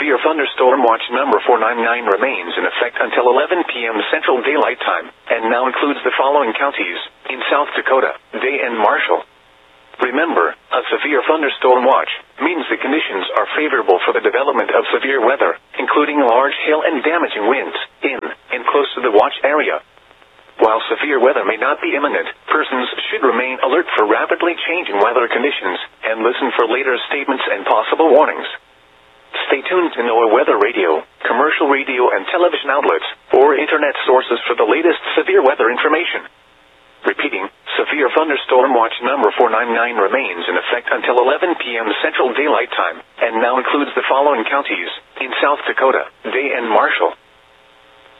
severe thunderstorm watch number 499 remains in effect until 11 p.m. Central Daylight Time, and now includes the following counties in South Dakota, Day and Marshall. Remember, a severe thunderstorm watch means the conditions are favorable for the development of severe weather, including large hail and damaging winds in and close to the watch area. While severe weather may not be imminent, persons should remain alert for rapidly changing weather conditions and listen for later statements and possible warnings. Stay tuned to NOAA Weather Radio, commercial radio and television outlets, or internet sources for the latest severe weather information. Repeating, severe thunderstorm watch number 499 remains in effect until 11 p.m. Central Daylight Time, and now includes the following counties in South Dakota, Day and Marshall.